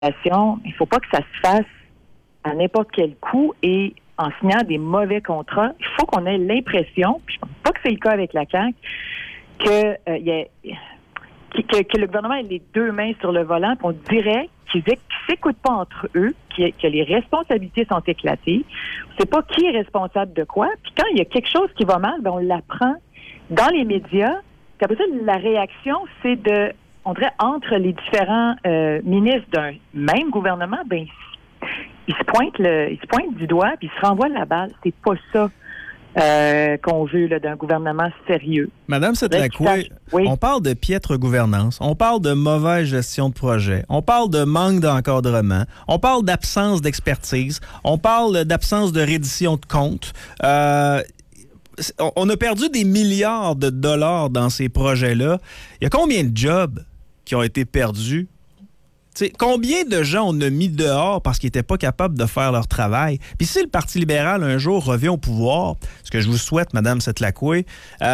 il ne faut pas que ça se fasse à n'importe quel coût et en signant des mauvais contrats. Il faut qu'on ait l'impression, puis je ne pense pas que c'est le cas avec la CAQ, que le gouvernement ait les deux mains sur le volant, puis on dirait qu'ils ne s'écoutent pas entre eux, que les responsabilités sont éclatées. On ne sait pas qui est responsable de quoi. Puis quand il y a quelque chose qui va mal, on l'apprend dans les médias. Puis après ça, la réaction, c'est on dirait, entre les différents ministres d'un même gouvernement, ils se pointent du doigt puis ils se renvoient la balle. C'est pas ça qu'on veut là, d'un gouvernement sérieux. Madame Setlakoué, oui. On parle de piètre gouvernance, on parle de mauvaise gestion de projet, on parle de manque d'encadrement, on parle d'absence d'expertise, on parle d'absence de reddition de comptes. On a perdu des milliards de dollars dans ces projets-là. Il y a combien de jobs qui ont été perdus? T'sais, combien de gens on a mis dehors parce qu'ils n'étaient pas capables de faire leur travail? Puis si le Parti libéral, un jour, revient au pouvoir, ce que je vous souhaite, Mme Setlakoué,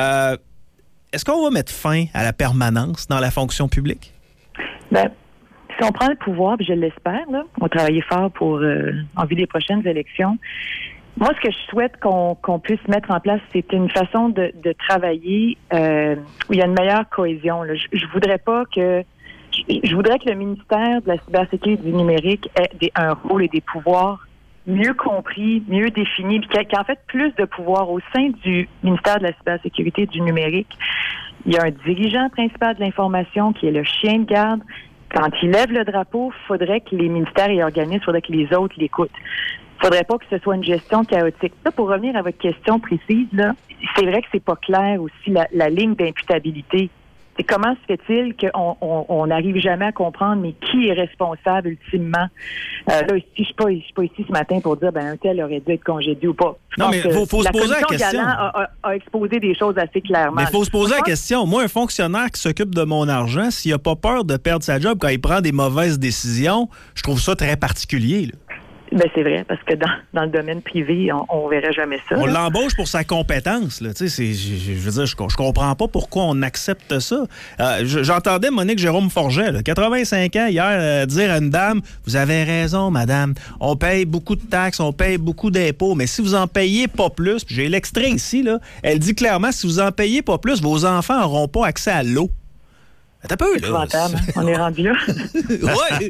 est-ce qu'on va mettre fin à la permanence dans la fonction publique? Bien, si on prend le pouvoir, puis je l'espère, là, on va travailler fort pour en vue des prochaines élections. Moi, ce que je souhaite qu'on puisse mettre en place, c'est une façon de travailler où il y a une meilleure cohésion. Là. Je voudrais pas que... Je voudrais que le ministère de la cybersécurité du numérique ait un rôle et des pouvoirs mieux compris, mieux définis, puis qu'il y ait en fait plus de pouvoir au sein du ministère de la cybersécurité du numérique. Il y a un dirigeant principal de l'information qui est le chien de garde. Quand il lève le drapeau, il faudrait que les ministères et organismes, il faudrait que les autres l'écoutent. Il ne faudrait pas que ce soit une gestion chaotique. Ça, pour revenir à votre question précise, là, c'est vrai que c'est pas clair aussi la ligne d'imputabilité. Et comment se fait-il qu'on n'arrive jamais à comprendre, mais qui est responsable ultimement? Là, je suis pas ici ce matin pour dire, un tel aurait dû être congédié ou pas. Non, mais il faut se poser la question. A exposé des choses assez clairement. Mais il faut se poser la question. Moi, un fonctionnaire qui s'occupe de mon argent, s'il n'a pas peur de perdre sa job quand il prend des mauvaises décisions, je trouve ça très particulier, là. Ben c'est vrai, parce que dans le domaine privé, on verrait jamais ça. On l'embauche pour sa compétence. Là. Je veux dire, je comprends pas pourquoi on accepte ça. J'entendais Monique Jérôme Forget, là, 85 ans, hier, dire à une dame, vous avez raison, madame, on paye beaucoup de taxes, on paye beaucoup d'impôts, mais si vous en payez pas plus, j'ai l'extrait ici, là, elle dit clairement, si vous en payez pas plus, vos enfants n'auront pas accès à l'eau. Attends un peu, là. On est rendu là. Oui.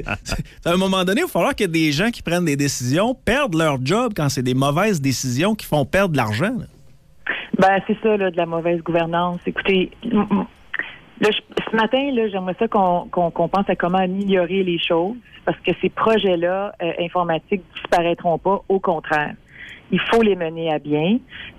À un moment donné, il va falloir que des gens qui prennent des décisions perdent leur job quand c'est des mauvaises décisions qui font perdre de l'argent. Là. C'est ça, là, de la mauvaise gouvernance. Écoutez, là, ce matin, là, j'aimerais ça qu'on pense à comment améliorer les choses parce que ces projets-là informatiques ne disparaîtront pas. Au contraire, il faut les mener à bien.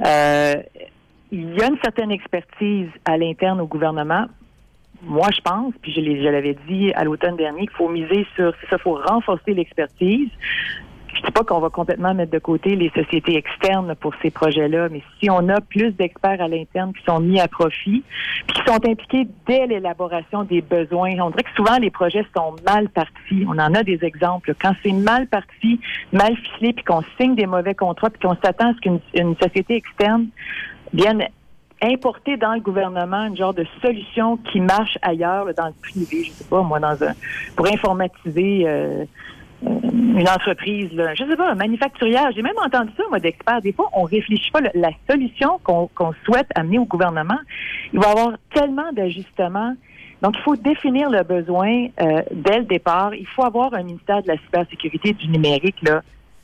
Il y a une certaine expertise à l'interne au gouvernement. Moi, je pense, puis je l'avais dit à l'automne dernier, qu'il faut miser sur, c'est ça, il faut renforcer l'expertise. Je ne dis pas qu'on va complètement mettre de côté les sociétés externes pour ces projets-là, mais si on a plus d'experts à l'interne qui sont mis à profit, puis qui sont impliqués dès l'élaboration des besoins, on dirait que souvent les projets sont mal partis. On en a des exemples. Quand c'est mal parti, mal ficelé, puis qu'on signe des mauvais contrats, puis qu'on s'attend à ce qu'une société externe vienne importer dans le gouvernement une genre de solution qui marche ailleurs, là, dans le privé, je sais pas, moi, pour informatiser une entreprise, là, je sais pas, un manufacturière. J'ai même entendu ça, moi, d'experts. Des fois, on réfléchit pas la solution qu'on souhaite amener au gouvernement. Il va y avoir tellement d'ajustements. Donc, il faut définir le besoin dès le départ. Il faut avoir un ministère de la cybersécurité et du numérique, là,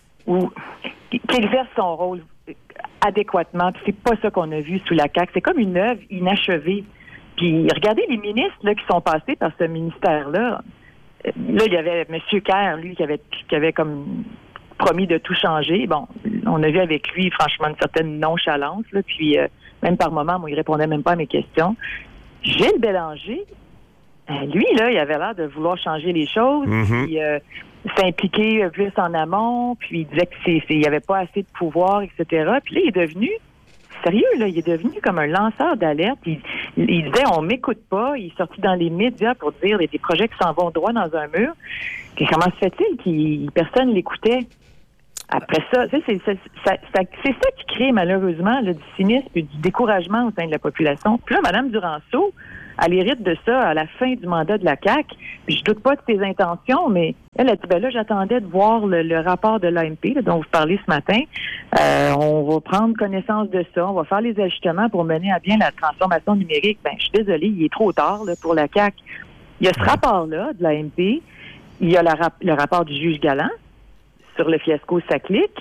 qui exerce son rôle adéquatement. Puis c'est pas ça qu'on a vu sous la CAQ. C'est comme une œuvre inachevée. Puis regardez les ministres là, qui sont passés par ce ministère-là. Là, il y avait M. Kerr, lui, qui avait comme promis de tout changer. Bon, on a vu avec lui, franchement, une certaine nonchalance. Là, puis même par moments, moi, il répondait même pas à mes questions. Gilles Bélanger, lui, là, il avait l'air de vouloir changer les choses. Puis s'impliquer plus en amont, puis il disait qu'il n'y avait pas assez de pouvoir, etc. Puis là, il est devenu, sérieux, là, il est devenu comme un lanceur d'alerte. Il disait, on m'écoute pas. Il est sorti dans les médias pour dire des projets qui s'en vont droit dans un mur. Et comment se fait-il que personne l'écoutait? Après ça, c'est ça qui crée malheureusement là, du cynisme et du découragement au sein de la population. Puis là, Mme Duranceau, Elle hérite de ça à la fin du mandat de la CAQ. Puis je doute pas de ses intentions, mais elle a dit, ben là, j'attendais de voir le rapport de l'AMP là, dont vous parlez ce matin. On va prendre connaissance de ça. On va faire les ajustements pour mener à bien la transformation numérique. Ben, je suis désolée, il est trop tard là, pour la CAQ. Il y a ce rapport-là de l'AMP. Il y a le rapport du juge Galland sur le fiasco SACLIC.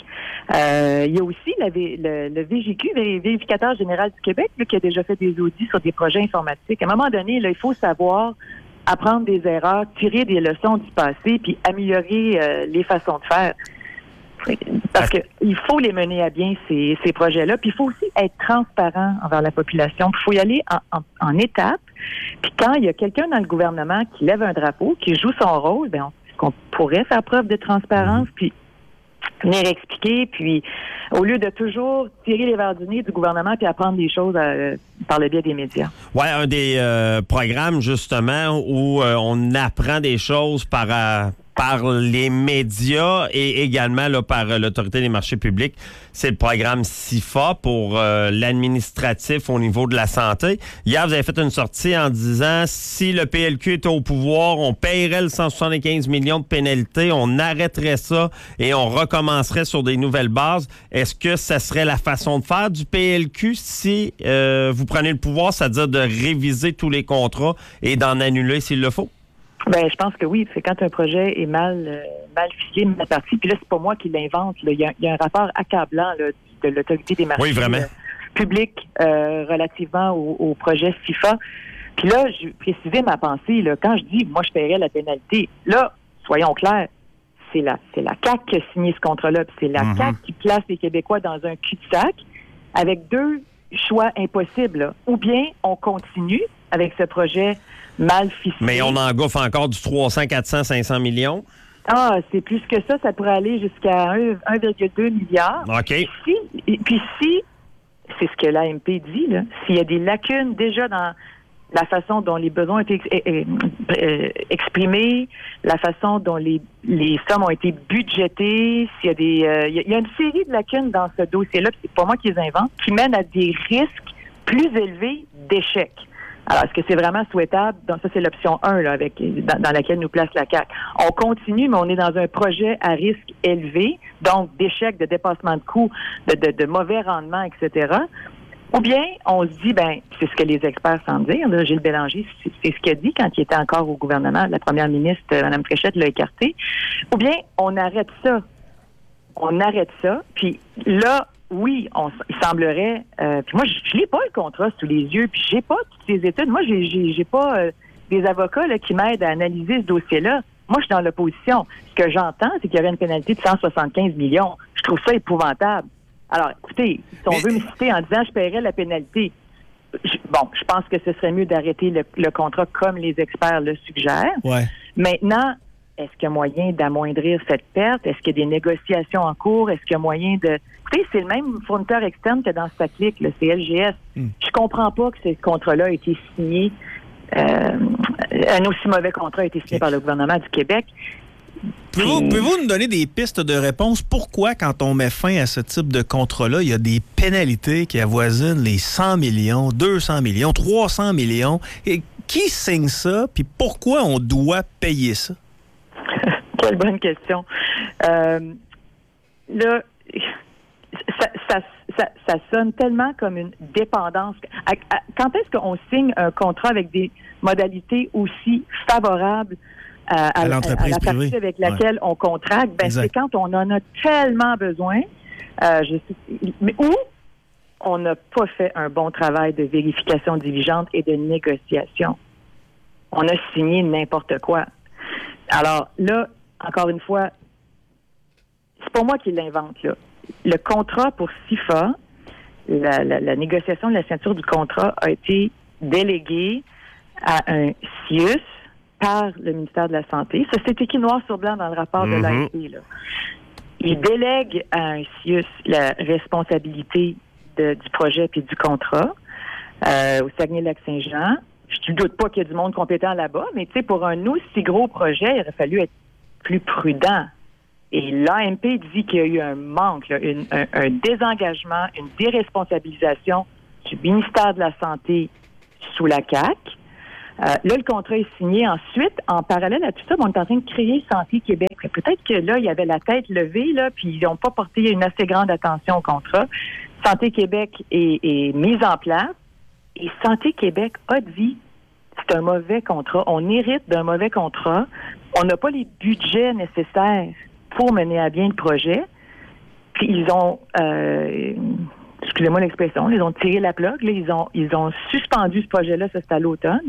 Il y a aussi le VGQ, le vérificateur général du Québec, là, qui a déjà fait des audits sur des projets informatiques. À un moment donné, là, il faut savoir apprendre des erreurs, tirer des leçons du passé, puis améliorer les façons de faire. Parce qu'il faut les mener à bien, ces projets-là. Puis il faut aussi être transparent envers la population. Il faut y aller en étapes. Puis quand il y a quelqu'un dans le gouvernement qui lève un drapeau, qui joue son rôle, bien, on pourrait faire preuve de transparence, puis venir expliquer, puis au lieu de toujours tirer les verres du nez du gouvernement puis apprendre des choses par le biais des médias. Oui, un des programmes, justement, où on apprend des choses par les médias et également là, par l'Autorité des marchés publics. C'est le programme SIFA pour l'administratif au niveau de la santé. Hier, vous avez fait une sortie en disant si le PLQ était au pouvoir, on paierait le 175 millions de pénalités, on arrêterait ça et on recommencerait sur des nouvelles bases. Est-ce que ça serait la façon de faire du PLQ si vous prenez le pouvoir, c'est-à-dire de réviser tous les contrats et d'en annuler s'il le faut? Ben, je pense que oui. C'est quand un projet est mal ficelé, mal parti. Puis là, c'est pas moi qui l'invente. Là. Il y a un rapport accablant là, de l'Autorité des marchés publics relativement au projet FIFA. Puis là, je précisais ma pensée. Là, quand je dis, moi, je paierais la pénalité. Là, soyons clairs, c'est la CAQ qui a signé ce contrat-là. Puis c'est la CAQ qui place les Québécois dans un cul-de-sac avec deux choix impossibles. Là. Ou bien on continue avec ce projet mal ficelé. Mais on engouffre encore du 300, 400, 500 millions. Ah, c'est plus que ça. Ça pourrait aller jusqu'à 1,2 milliard. OK. Puis si, c'est ce que l'AMP dit, là, s'il y a des lacunes déjà dans la façon dont les besoins ont été exprimés, la façon dont les sommes ont été budgétées, s'il y a des... il y a une série de lacunes dans ce dossier-là, puis c'est pas moi qui les invente, qui mènent à des risques plus élevés d'échec. Alors, est-ce que c'est vraiment souhaitable? Donc, ça, c'est l'option 1 là, dans laquelle nous place la CAQ. On continue, mais on est dans un projet à risque élevé, donc d'échec, de dépassement de coûts, de mauvais rendements, etc. Ou bien, on se dit, ben, c'est ce que les experts semblent dire, là, Gilles Bélanger, c'est ce qu'il a dit quand il était encore au gouvernement. La première ministre, Mme Fréchette, l'a écarté. Ou bien, on arrête ça. Puis là, oui, il semblerait... puis moi, je n'ai pas le contrat sous les yeux, puis j'ai pas toutes ces études. Moi, j'ai pas des avocats là, qui m'aident à analyser ce dossier-là. Moi, je suis dans l'opposition. Ce que j'entends, c'est qu'il y aurait une pénalité de 175 millions. Je trouve ça épouvantable. Alors, écoutez, si on veut me citer en disant « je paierais la pénalité », je pense que ce serait mieux d'arrêter le contrat comme les experts le suggèrent. Ouais. Maintenant, est-ce qu'il y a moyen d'amoindrir cette perte? Est-ce qu'il y a des négociations en cours? Est-ce qu'il y a moyen de... Écoutez, c'est le même fournisseur externe que dans SACLIC, c'est LGS. Je comprends pas que ce contrat-là a été signé, un aussi mauvais contrat a été signé par le gouvernement du Québec. Pouvez-vous nous donner des pistes de réponse? Pourquoi, quand on met fin à ce type de contrat-là, il y a des pénalités qui avoisinent les 100 millions, 200 millions, 300 millions? Et qui signe ça? Puis pourquoi on doit payer ça? Quelle bonne question. Là, ça sonne tellement comme une dépendance. Quand est-ce qu'on signe un contrat avec des modalités aussi favorables à l'entreprise la partie privée avec laquelle on contracte? Ben, c'est quand on en a tellement besoin, ou on n'a pas fait un bon travail de vérification diligente et de négociation. On a signé n'importe quoi. Alors là, encore une fois, c'est pas moi qui l'invente, là. Le contrat pour SIFA, la négociation de la signature du contrat a été déléguée à un CIUS par le ministère de la Santé. Ça, c'est écrit noir sur blanc dans le rapport de l'AMP, là. Il délègue à un CIUS la responsabilité du projet puis du contrat au Saguenay-Lac-Saint-Jean. Je ne doute pas qu'il y a du monde compétent là-bas, mais tu sais, pour un aussi gros projet, il aurait fallu être plus prudent. Et l'AMP dit qu'il y a eu un manque, là, un désengagement, une déresponsabilisation du ministère de la Santé sous la CAQ. Là, le contrat est signé. Ensuite, en parallèle à tout ça, on est en train de créer Santé Québec. Peut-être que là, il y avait la tête levée, là, puis ils n'ont pas porté une assez grande attention au contrat. Santé Québec est mise en place et Santé Québec a dit c'est un mauvais contrat. On hérite d'un mauvais contrat. On n'a pas les budgets nécessaires pour mener à bien le projet. Puis ils ont, excusez-moi l'expression, ils ont tiré la plug. Là, ils ont suspendu ce projet-là, ça c'était à l'automne.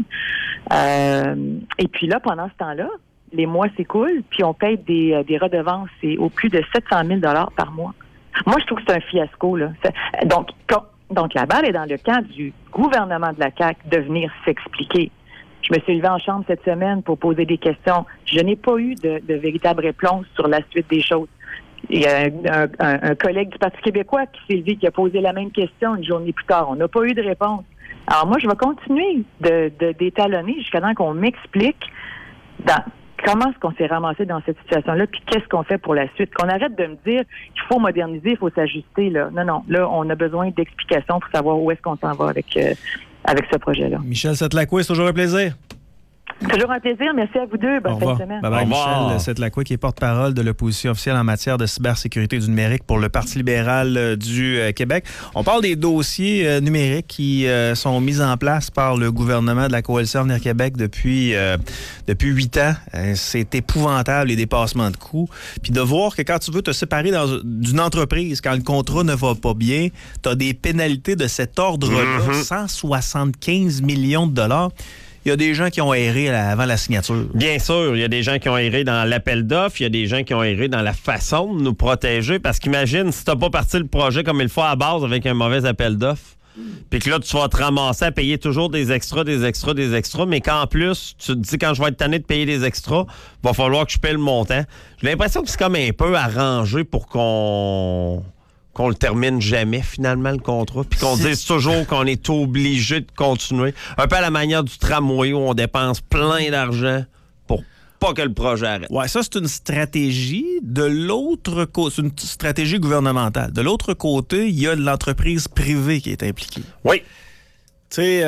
Et puis là, pendant ce temps-là, les mois s'écoulent, puis on paye des redevances, c'est au plus de 700 000 $ par mois. Moi, je trouve que c'est un fiasco, là. Donc, la balle est dans le camp du gouvernement de la CAQ de venir s'expliquer. Je me suis levée en chambre cette semaine pour poser des questions. Je n'ai pas eu de véritable réponse sur la suite des choses. Il y a un collègue du Parti québécois qui s'est levé, qui a posé la même question une journée plus tard. On n'a pas eu de réponse. Alors moi, je vais continuer d'étalonner jusqu'à temps qu'on m'explique comment est-ce qu'on s'est ramassé dans cette situation-là, puis qu'est-ce qu'on fait pour la suite. Qu'on arrête de me dire qu'il faut moderniser, il faut s'ajuster. Là. Non. Là, on a besoin d'explications pour savoir où est-ce qu'on s'en va avec ce projet-là. Michel Setlacqua, c'est toujours un plaisir. Toujours un plaisir. Merci à vous deux. Bonne fin de semaine. Bye-bye, Michel Setlacqua, qui est porte-parole de l'opposition officielle en matière de cybersécurité du numérique pour le Parti libéral du Québec. On parle des dossiers numériques qui sont mis en place par le gouvernement de la Coalition Avenir Québec depuis 8 ans. C'est épouvantable, les dépassements de coûts. Puis de voir que quand tu veux te séparer d'une entreprise, quand le contrat ne va pas bien, tu as des pénalités de cet ordre-là, 175 millions de dollars. Il y a des gens qui ont erré avant la signature. Bien sûr, il y a des gens qui ont erré dans l'appel d'offres, il y a des gens qui ont erré dans la façon de nous protéger, parce qu'imagine, si tu n'as pas parti le projet comme il faut à base avec un mauvais appel d'offres, puis que là, tu vas te ramasser à payer toujours des extras, mais qu'en plus, tu te dis, quand je vais être tanné de payer des extras, il va falloir que je paye le montant. J'ai l'impression que c'est comme un peu arrangé pour qu'on le termine jamais, finalement, le contrat, puis qu'on dise toujours qu'on est obligé de continuer. Un peu à la manière du tramway où on dépense plein d'argent pour pas que le projet arrête. Oui, ça, c'est une stratégie. De l'autre côté, c'est une stratégie gouvernementale. De l'autre côté, il y a l'entreprise privée qui est impliquée. Oui. Tu sais,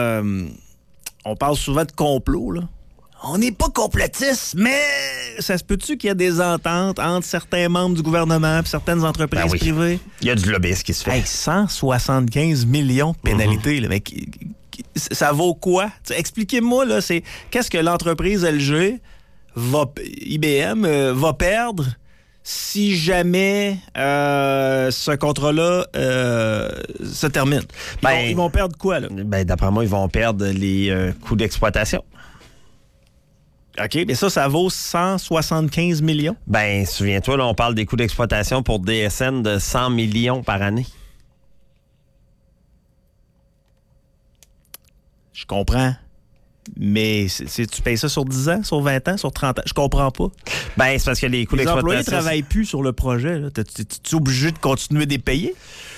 on parle souvent de complot, là. On n'est pas complotiste, mais ça se peut-tu qu'il y a des ententes entre certains membres du gouvernement et certaines entreprises privées? Il y a du lobbyisme qui se fait. 175 millions de pénalités. Là, mec, ça vaut quoi? T'sais, expliquez-moi, là, qu'est-ce que l'entreprise LG, IBM, va perdre si jamais ce contrat-là se termine? Ils vont perdre quoi, là? D'après moi, ils vont perdre les coûts d'exploitation. OK, mais ça vaut 175 millions? Souviens-toi, là, on parle des coûts d'exploitation pour DSN de 100 millions par année. Je comprends. Mais tu payes ça sur 10 ans, sur 20 ans, sur 30 ans? Je comprends pas. C'est parce que les coûts d'exploitation... Les employés ne travaillent plus sur le projet. Tu es obligé de continuer de les payer?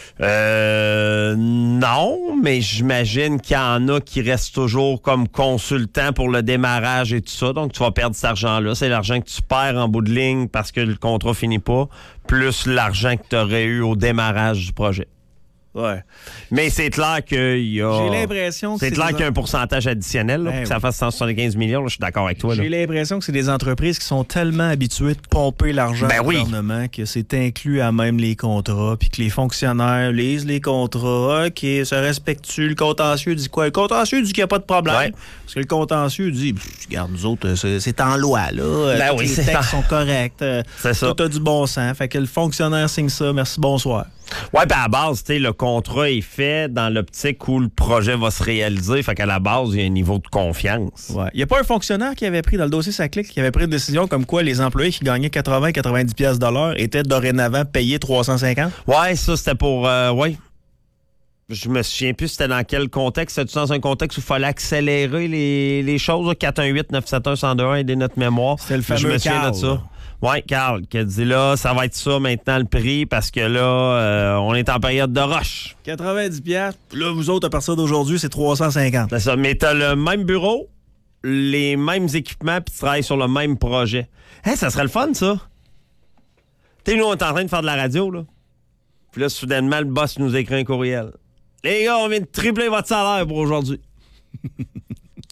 Non, mais j'imagine qu'il y en a qui restent toujours comme consultants pour le démarrage et tout ça. Donc, tu vas perdre cet argent-là. C'est l'argent que tu perds en bout de ligne parce que le contrat finit pas, plus l'argent que tu aurais eu au démarrage du projet. Ouais. Mais c'est clair qu'il y a... J'ai l'impression que c'est clair qu'il y a un pourcentage additionnel, là, pour que ça fasse 175 millions. Là, je suis d'accord avec toi. J'ai l'impression que c'est des entreprises qui sont tellement habituées de pomper l'argent au gouvernement que c'est inclus à même les contrats, puis que les fonctionnaires lisent les contrats, OK, ça respecte-tu? Le contentieux dit quoi? Le contentieux dit qu'il n'y a pas de problème. Ouais. Parce que le contentieux dit, regarde, nous autres, c'est en loi, là. Les textes sont corrects. C'est ça. Tout a du bon sens. Fait que le fonctionnaire signe ça. Merci, bonsoir. Oui, à la base, le contrat est fait dans l'optique où le projet va se réaliser. Fait qu'à la base, il y a un niveau de confiance. Ouais. Il n'y a pas un fonctionnaire qui avait pris, dans le dossier Saclic, qui avait pris une décision comme quoi les employés qui gagnaient 80-90 pièces de l'heure étaient dorénavant payés 350? Oui, ça, c'était pour... Je me souviens plus c'était dans quel contexte. C'était dans un contexte où il fallait accélérer les choses. 418-971-1021 et notre mémoire. C'était le fameux Je me souviens de ça. Oui, Carl, qui a dit là, ça va être ça maintenant le prix parce que là, on est en période de rush. 90 piastres. Là, vous autres, à partir d'aujourd'hui, c'est 350. C'est ça. Mais t'as le même bureau, les mêmes équipements, puis tu travailles sur le même projet. Ça serait le fun, ça. Nous, on est en train de faire de la radio, là. Puis là, soudainement, le boss nous écrit un courriel. Les gars, on vient de tripler votre salaire pour aujourd'hui.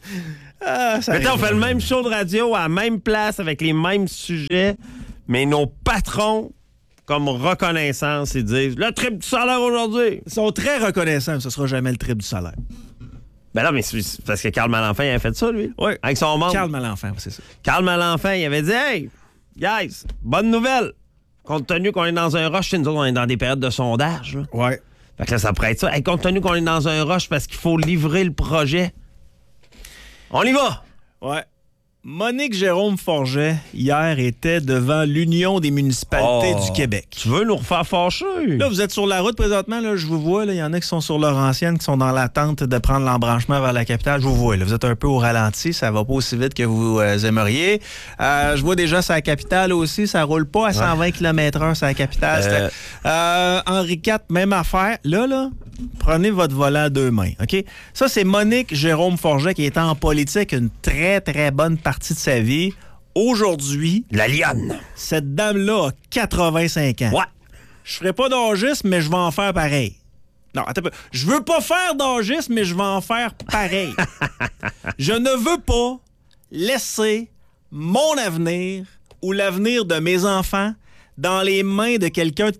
Ça on fait le même show de radio à la même place avec les mêmes sujets, mais nos patrons, comme reconnaissance, ils disent le triple du salaire aujourd'hui. Ils sont très reconnaissants, mais ce sera jamais le triple du salaire. Ben là, mais c'est parce que Carl Malenfant, il a fait ça, lui. Oui. Avec son monde. Carl Malenfant, c'est ça. Carl Malenfant, il avait dit hey, guys, bonne nouvelle. Compte tenu qu'on est dans un rush, nous autres, on est dans des périodes de sondage. Là. Ouais. Fait que là, ça pourrait être ça. Hey, compte tenu qu'on est dans un rush parce qu'il faut livrer le projet, on y va. Ouais. Monique Jérôme Forget, hier, était devant l'Union des municipalités du Québec. Tu veux nous refaire fâcher? Là, vous êtes sur la route présentement, là, je vous vois. Il y en a qui sont sur Laurentienne, qui sont dans l'attente de prendre l'embranchement vers la capitale. Je vous vois, là, vous êtes un peu au ralenti. Ça va pas aussi vite que vous aimeriez. Je vois déjà sur la capitale aussi. Ça roule pas à 120 km/h sur la capitale. Henri IV, même affaire. Là, prenez votre volant à deux mains. OK? Ça, c'est Monique Jérôme Forget qui est en politique une très, très bonne partie de sa vie. Aujourd'hui, la lionne. Cette dame-là a 85 ans. Ouais. Je ferai pas d'âgisme, mais je vais en faire pareil. Non, attends un peu. Je veux pas faire d'âgisme, mais je vais en faire pareil. Je ne veux pas laisser mon avenir ou l'avenir de mes enfants dans les mains de quelqu'un de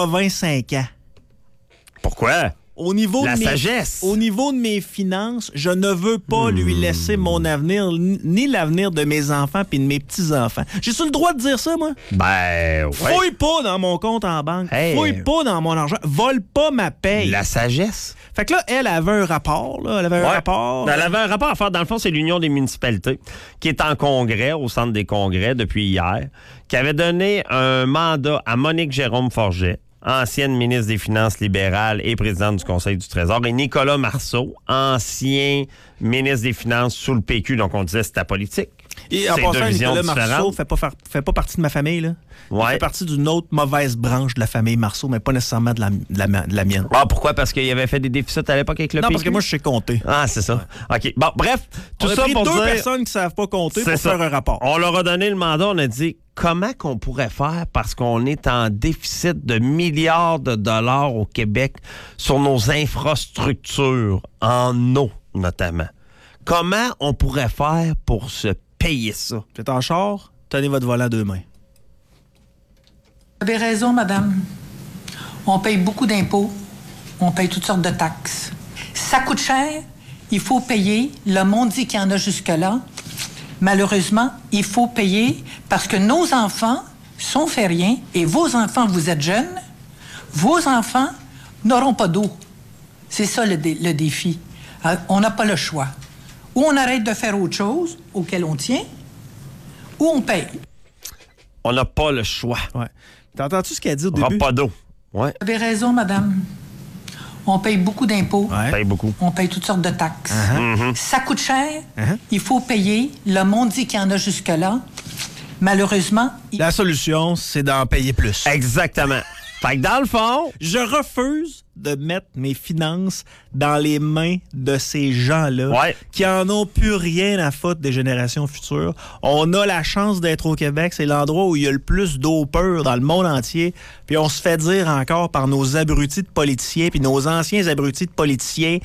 85 ans. Pourquoi? Au niveau sagesse. Au niveau de mes finances, je ne veux pas lui laisser mon avenir, ni l'avenir de mes enfants puis de mes petits-enfants. J'ai-tu le droit de dire ça, moi? Ben, ouais. Fouille pas dans mon compte en banque. Hey. Fouille pas dans mon argent. Vole pas ma paye. La sagesse. Fait que là, elle avait un rapport. Là. Elle avait un rapport. Elle avait un rapport à faire. Dans le fond, c'est l'Union des municipalités qui est en congrès, au centre des congrès, depuis hier, qui avait donné un mandat à Monique Jérôme Forget, ancienne ministre des Finances libérales et présidente du Conseil du Trésor, et Nicolas Marceau, ancien ministre des Finances sous le PQ. Donc, on disait c'était politique. Et en passant, Nicolas Marceau fait pas partie de ma famille. Là. Ouais. Il fait partie d'une autre mauvaise branche de la famille Marceau, mais pas nécessairement de la mienne. Ah, pourquoi? Parce qu'il avait fait des déficits à l'époque avec le PQ? Non, parce que moi, je sais compter. Ah, c'est ça. OK. Bon, bref, tout ça pour deux dire... personnes qui savent pas compter pour faire un rapport. On leur a donné le mandat, on a dit comment qu'on pourrait faire parce qu'on est en déficit de milliards de dollars au Québec sur nos infrastructures, en eau notamment. Comment on pourrait faire pour se payer ça? Vous êtes en char, tenez votre volant à deux mains. Vous avez raison, madame. On paye beaucoup d'impôts. On paye toutes sortes de taxes. Ça coûte cher. Il faut payer. Le monde dit qu'il y en a jusque-là. Malheureusement, il faut payer parce que nos enfants sont fait rien et vos enfants, vous êtes jeunes, vos enfants n'auront pas d'eau. C'est ça le défi. On n'a pas le choix. Ou on arrête de faire autre chose auquel on tient, ou on paye. On n'a pas le choix. Ouais. T'entends-tu ce qu'elle a dit au On début? n'a pas d'eau. Ouais. Vous avez raison, madame. On paye beaucoup d'impôts. On paye beaucoup. On paye toutes sortes de taxes. Ça coûte cher. Uh-huh. Il faut payer. Le monde dit qu'il y en a jusque-là. Malheureusement... La solution, c'est d'en payer plus. Exactement. Fait que dans le fond... Je refuse de mettre mes finances dans les mains de ces gens-là qui en ont plus rien à foutre des générations futures. On a la chance d'être au Québec. C'est l'endroit où il y a le plus d'eau pure dans le monde entier. Puis on se fait dire encore par nos abrutis de politiciens puis nos anciens abrutis de politiciens,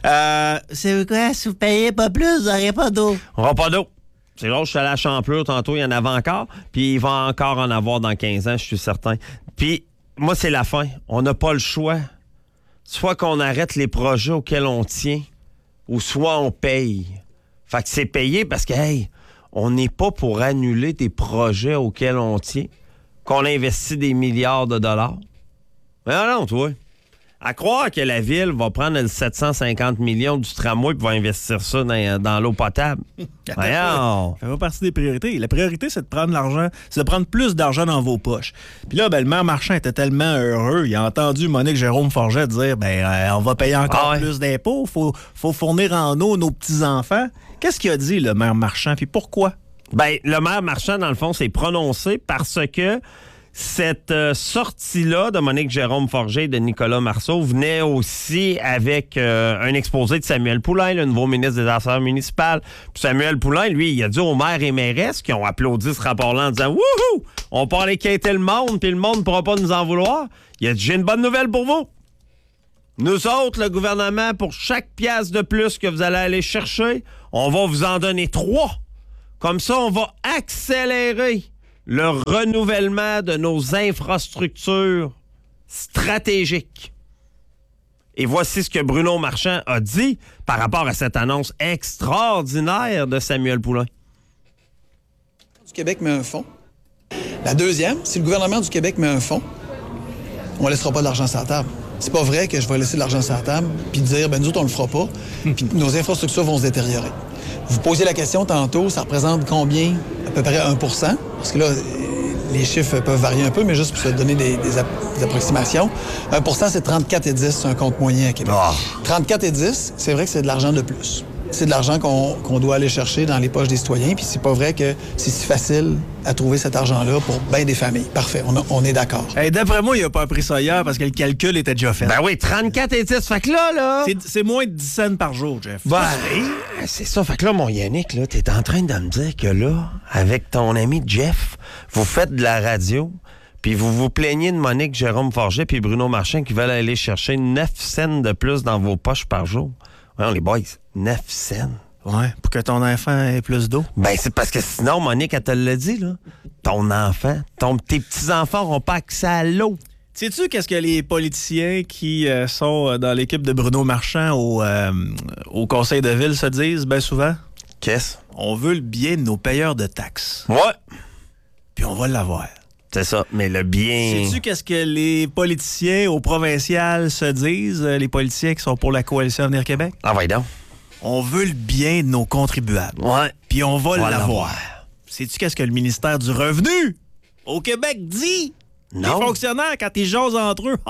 c'est quoi, si vous payez pas plus, vous n'aurez pas d'eau. On n'aura pas d'eau. C'est drôle, je suis allé à Champlure tantôt, il y en avait encore. Puis il va encore en avoir dans 15 ans, je suis certain. Puis moi, c'est la fin. On n'a pas le choix. Soit qu'on arrête les projets auxquels on tient, ou soit on paye. Fait que c'est payé parce que, hey, on n'est pas pour annuler des projets auxquels on tient, qu'on investit des milliards de dollars. Mais non, toi. À croire que la Ville va prendre le 750 millions du tramway et va investir ça dans l'eau potable. Voyons. Ça fait pas partie des priorités. La priorité, c'est de prendre l'argent, c'est de prendre plus d'argent dans vos poches. Puis là, le maire Marchand était tellement heureux. Il a entendu Monique Jérôme Forget dire on va payer encore plus d'impôts, faut fournir en eau nos petits-enfants. Qu'est-ce qu'il a dit, le maire Marchand? Puis pourquoi? Ben, le maire Marchand, dans le fond, s'est prononcé parce que cette sortie-là de Monique Jérôme Forget et de Nicolas Marceau venait aussi avec un exposé de Samuel Poulain, le nouveau ministre des Affaires municipales. Puis Samuel Poulain, lui, il a dit aux maires et mairesses qui ont applaudi ce rapport-là en disant « Wouhou! On peut aller quitter le monde, puis le monde ne pourra pas nous en vouloir. » Il a dit « J'ai une bonne nouvelle pour vous. Nous autres, le gouvernement, pour chaque pièce de plus que vous allez aller chercher, on va vous en donner 3. Comme ça, on va accélérer le renouvellement de nos infrastructures stratégiques. Et voici ce que Bruno Marchand a dit par rapport à cette annonce extraordinaire de Samuel Poulin. Du Québec met un fonds. La deuxième, si le gouvernement du Québec met un fonds, on ne laissera pas de l'argent sur la table. C'est pas vrai que je vais laisser de l'argent sur la table puis dire, nous autres, on le fera pas, puis nos infrastructures vont se détériorer. Vous posiez la question tantôt, ça représente combien? À peu près 1 %. Parce que là, les chiffres peuvent varier un peu, mais juste pour se donner des approximations. 1 %, c'est 34,10 c'est un compte moyen à Québec. 34,10 c'est vrai que c'est de l'argent de plus. C'est de l'argent qu'on doit aller chercher dans les poches des citoyens, puis c'est pas vrai que c'est si facile à trouver cet argent-là pour bien des familles. Parfait, on est d'accord. Hey, d'après moi, il n'a pas appris ça hier parce que le calcul était déjà fait. Ben oui, 34,10 fait que là... C'est moins de 10 cents par jour, Jeff. Ben, c'est ça. Fait que là, mon Yannick, là, t'es en train de me dire que là, avec ton ami Jeff, vous faites de la radio, puis vous vous plaignez de Monique Jérôme Forget puis Bruno Marchand qui veulent aller chercher 9 cents de plus dans vos poches par jour. Voyons, les boys, 9 cents. Ouais, pour que ton enfant ait plus d'eau. Ben, c'est parce que sinon, Monique, elle te l'a dit, là. Ton enfant, tes petits-enfants n'auront pas accès à l'eau. Sais-tu qu'est-ce que les politiciens qui sont dans l'équipe de Bruno Marchand au conseil de ville se disent bien souvent? Qu'est-ce? On veut le bien de nos payeurs de taxes. Ouais. Puis on va l'avoir. C'est ça, mais le bien... Sais-tu qu'est-ce que les politiciens au provincial se disent, les politiciens qui sont pour la Coalition Avenir Québec? Ah, ouais donc. On veut le bien de nos contribuables. Ouais. Puis on va l'avoir. Sais-tu qu'est-ce que le ministère du Revenu au Québec dit? Non. Les fonctionnaires, quand ils jasent entre eux,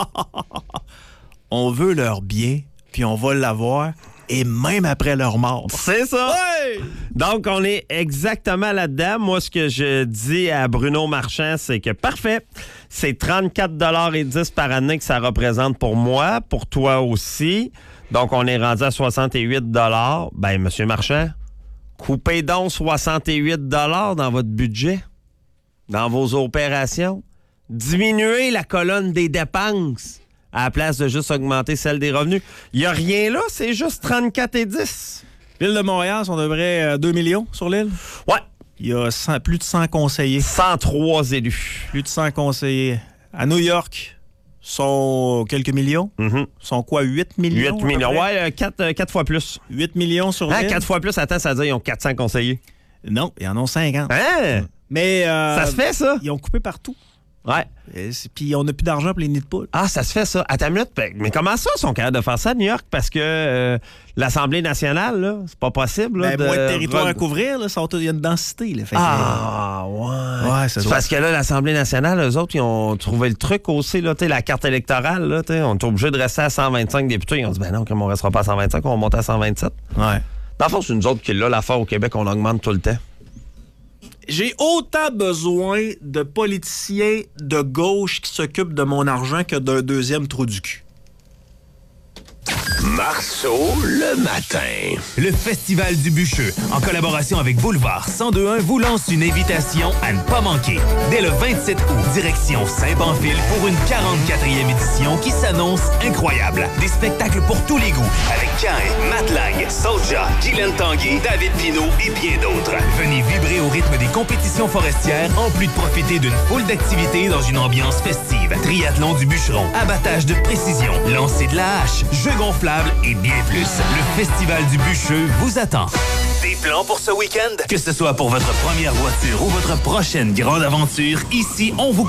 on veut leur bien, puis on va l'avoir, et même après leur mort. C'est ça. Ouais! Donc, on est exactement là-dedans. Moi, ce que je dis à Bruno Marchand, c'est que parfait, c'est 34,10 $ par année que ça représente pour moi, pour toi aussi. Donc, on est rendu à 68 $. Ben, Monsieur Marchand, coupez donc 68 $ dans votre budget, dans vos opérations. Diminuez la colonne des dépenses à la place de juste augmenter celle des revenus. Il n'y a rien là, c'est juste 34,10 $. L'île de Montréal, on devrait 2 millions sur l'île. Ouais. Il y a plus de 100 conseillers. 103 élus. Plus de 100 conseillers. À New York, sont quelques millions. Sont quoi, 8 millions? 8 millions, ouais, 4 fois plus. 8 millions sur l'île. 4 fois plus, attends, ça veut dire qu'ils ont 400 conseillers. Non, ils en ont 50. Hein? Mais ça se fait, ça? Ils ont coupé partout. Ouais. Puis on n'a plus d'argent pour les nids de poules. Ah, ça se fait, ça. Attends une minute. Mais comment ça, ils sont capables de faire ça à New York? Parce que l'Assemblée nationale, là, c'est pas possible. Là, moins de territoire à couvrir, là, il y a une densité. Là, fait ouais. C'est parce que là, l'Assemblée nationale, eux autres, ils ont trouvé le truc aussi, là, la carte électorale. Là, on est obligé de rester à 125 députés. Ils ont dit, ben non, comme on restera pas à 125, on va monter à 127. Ouais. Dans le fond, c'est nous autres qui, là, l'affaire au Québec, on augmente tout le temps. J'ai autant besoin de politiciens de gauche qui s'occupent de mon argent que d'un deuxième trou du cul. Marceau le matin. Le Festival du Bûcheux, en collaboration avec Boulevard 1021, vous lance une invitation à ne pas manquer. Dès le 27 août, direction Saint-Pamphile pour une 44e édition qui s'annonce incroyable. Des spectacles pour tous les goûts, avec Cain, Matt Lang, Soulja, Guylaine Tanguay, David Pinault et bien d'autres. Venez vibrer au rythme des compétitions forestières, en plus de profiter d'une foule d'activités dans une ambiance festive. Triathlon du bûcheron, abattage de précision, lancer de la hache, jeux gonflables et bien plus. Le Festival du Bûcheux vous attend. Des plans pour ce week-end? Que ce soit pour votre première voiture ou votre prochaine grande aventure, ici, on vous